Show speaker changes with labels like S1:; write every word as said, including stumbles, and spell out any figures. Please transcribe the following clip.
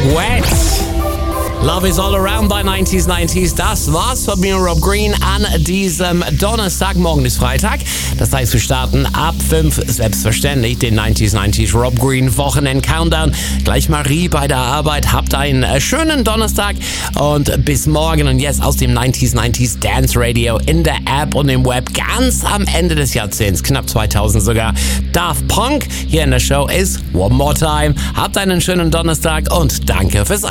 S1: Wet. Love is all around bei nineties nineties. Das war's von mir, Rob Green, an diesem Donnerstag. Morgen ist Freitag. Das heißt, wir starten ab fünf selbstverständlich den nineties nineties Rob Green Wochenend Countdown. Gleich Marie bei der Arbeit. Habt einen schönen Donnerstag und bis morgen. Und jetzt aus dem nineties nineties Dance Radio in der App und im Web ganz am Ende des Jahrzehnts, knapp zweitausend sogar. Daft Punk hier in der Show ist One More Time. Habt einen schönen Donnerstag und danke fürs Einschalten.